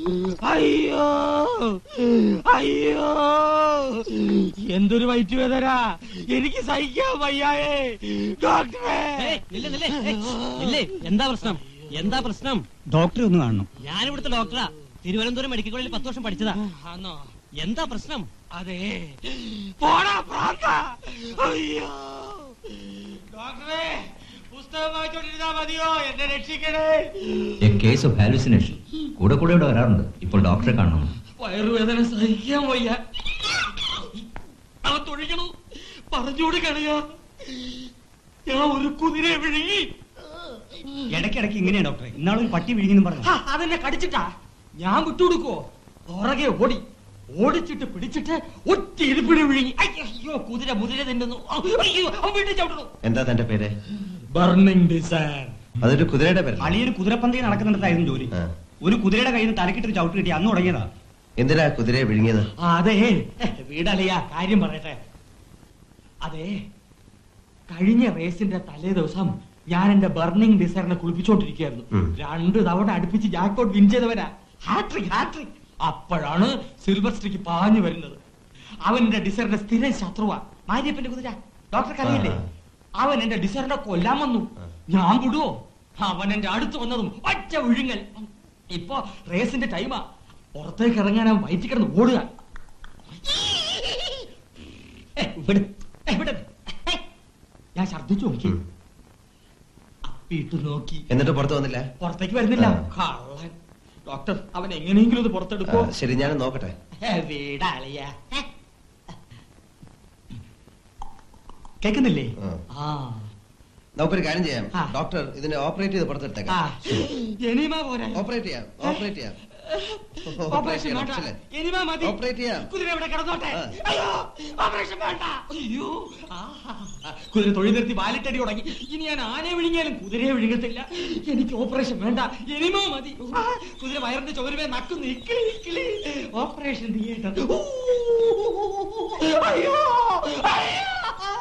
അയ്യോ അയ്യോ, എന്തൊരു വയറ്റുവേദന, എനിക്ക് സഹിക്കാൻ വയ്യായേ ഡോക്ടറെ. എന്താ പ്രശ്നം? എന്താ പ്രശ്നം? ഡോക്ടറെ ഒന്ന് കാണണം. ഞാനിവിടുത്തെ ഡോക്ടറാ, തിരുവനന്തപുരം മെഡിക്കൽ കോളേജിൽ 10 വർഷം പഠിച്ചതാ. എന്താ പ്രശ്നം? അതെ, പോടാ പ്രാന്ത. അയ്യോ ഡോക്ടറെ, പുസ്തകം വായിച്ചോണ്ടിരുന്നാ മതിയോ? എന്നെ രക്ഷിക്കണേ. കേസ് ഓഫ് ഹാലുസിനേഷൻ കൂടെ കൂടെ ഇവിടെ വരാറുണ്ട്. ഇപ്പോൾ ഡോക്ടറെ കാണണം. വയറുവേദന സഹിക്കാൻ വയ്യ. അവൻ തൊഴിക്കണു, പറഞ്ഞോട് കളയാ. ഞാൻ ഒരു കുതിരയെ വിഴുങ്ങി. ഇടയ്ക്കിടയ്ക്ക് ഇങ്ങനെയാ ഡോക്ടറെ. ഇന്നാളൊരു പട്ടി വിഴുങ്ങിന്നും പറഞ്ഞു. അതെന്നെ കടിച്ചിട്ടാ ഞാൻ വിട്ടുകൊടുക്കുവോ? പുറകെ ഓടി, ഓടിച്ചിട്ട് പിടിച്ചിട്ട് ഒറ്റ ഇരിപ്പിടി വിഴുങ്ങി. അയ്യോ, കുതിര മുതിര തിന്നുന്നു. അയ്യോ, അവൻ വീട്ടിൽ ചവിട്ടുന്നു. എന്താ തന്റെ പേര്? Burning desire. അതൊരു കുതിരയുടെ പേര്. അളിയൊരു കുതിരപ്പന്തയിൽ നടക്കുന്നിടത്തായിരുന്നു ജോലി. ഒരു കുതിരയുടെ കയ്യിൽ നിന്ന് തലക്കിട്ടൊരു ചവിട്ട് കിട്ടി. അന്ന് തുടങ്ങിയതാ. എന്തിനാ കുതിരയെ വിഴുങ്ങിയത്? അതെ, വീടളിയാ, കാര്യം പറയട്ടെ. അതെ, കഴിഞ്ഞ റേസിന്റെ തലേ ദിവസം ഞാൻ എന്റെ ബർണിംഗ് ഡിസയറിനെ കുളിപ്പിച്ചോണ്ടിരിക്കുകയായിരുന്നു. 2 തവണ അടുപ്പിച്ച് ജാക്ക്പോട്ട് വിൻ ചെയ്തവരാ. Hat trick hat trick. അപ്പോഴാണ് സിൽവർ സ്ട്രിക്ക് പാഞ്ഞു വരുന്നത്. അവൻ എന്റെ ഡിസയറിന്റെ സ്ഥിര ശത്രുവാ. മാരിയപ്പന്റെ കുതിര, ഡോക്ടർക്ക് അറിയില്ലേ? അവൻ എന്റെ ഡിസയറിനെ കൊല്ലാൻ വന്നു. ഞാൻ വിടുവോ? അവൻ എന്റെ അടുത്ത് വന്നതും ഒറ്റ വിഴുങ്ങൽ. ഇപ്പൊ റേസിന്റെ ടൈമാ. പുറത്തേക്ക് ഇറങ്ങാൻ അവൻ വയറ്റി കിടന്ന് ഓടുക. ഞാൻ ഛർദ്ദിച്ചു നോക്കി, അപ്പിട്ട് നോക്കി, എന്നിട്ട് പുറത്ത് വന്നില്ല. പുറത്തേക്ക് വരുന്നില്ല. കള്ളൻ. ഡോക്ടർ, അവൻ എങ്ങനെയെങ്കിലും ഇത് പുറത്തെടുക്കോ? ശരി, ഞാൻ നോക്കട്ടെ. വീടാളിയ കേക്കുന്നില്ലേ? നമുക്കൊരു കാര്യം ചെയ്യാം. ഡോക്ടർ ഇതിനെ ഓപ്പറേറ്റ് ചെയ്ത് പുറത്തെടുത്തേക്കാം. ഓപ്പറേറ്റ് ചെയ്യാം, ഓപ്പറേറ്റ് ചെയ്യാം. കുതിര തൊഴിൽ നിർത്തി വാലിട്ടടി തുടങ്ങി. ഇനി ഞാൻ ആനയെ വിഴുങ്ങിയാലും കുതിരയെ വിഴുങ്ങത്തില്ല. എനിക്ക് ഓപ്പറേഷൻ വേണ്ട, എനിമോ മതി. കുതിര വയറിന്റെ ചുവരുമേ നക്കുന്നു. ഇക്കിളി ഇക്കിളി. Operation theatre. അയ്യോ അയ്യോ.